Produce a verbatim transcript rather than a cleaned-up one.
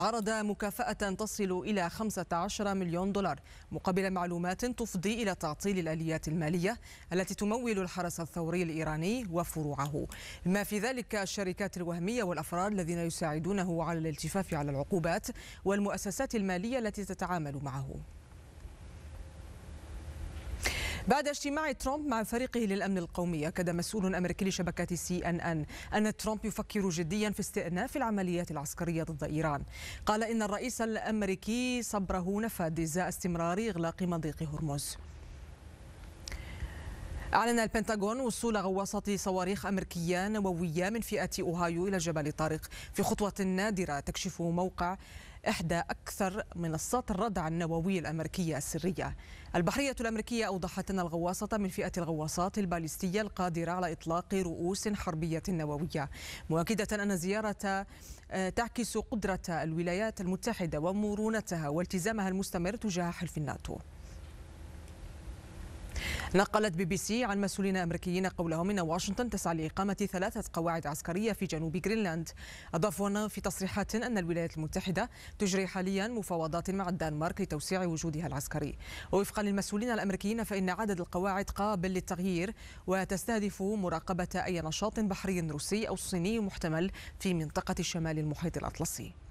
عرض مكافأة تصل إلى خمسة عشر مليون دولار مقابل معلومات تفضي إلى تعطيل الآليات المالية التي تمول الحرس الثوري الإيراني وفروعه، ما في ذلك الشركات الوهمية والأفراد الذين يساعدونه على الالتفاف على العقوبات والمؤسسات المالية التي تتعامل معه. بعد اجتماع ترامب مع فريقه للأمن القومي، أكد مسؤول أمريكي لشبكة سي إن إن أن ترامب يفكر جديا في استئناف العمليات العسكرية ضد إيران. قال إن الرئيس الأمريكي صبره نفد إزاء استمرار إغلاق مضيق هرمز. أعلن البنتاغون وصول غواصة صواريخ أمريكية نووية من فئة أوهايو إلى جبل طارق في خطوة نادرة تكشف موقع إحدى أكثر منصات الردع النووي الأمريكية السرية. البحرية الأمريكية أوضحت أن الغواصة من فئة الغواصات الباليستية القادرة على إطلاق رؤوس حربية نووية، مؤكدة أن الزيارة تعكس قدرة الولايات المتحدة ومرونتها والتزامها المستمر تجاه حلف الناتو. نقلت بي بي سي عن مسؤولين أمريكيين قولهم إن واشنطن تسعى لإقامة ثلاثة قواعد عسكرية في جنوب غرينلاند. أضافوا في تصريحات أن الولايات المتحدة تجري حاليا مفاوضات مع الدنمارك لتوسيع وجودها العسكري. ووفقا للمسؤولين الأمريكيين فإن عدد القواعد قابل للتغيير وتستهدف مراقبة أي نشاط بحري روسي أو صيني محتمل في منطقة شمال المحيط الأطلسي.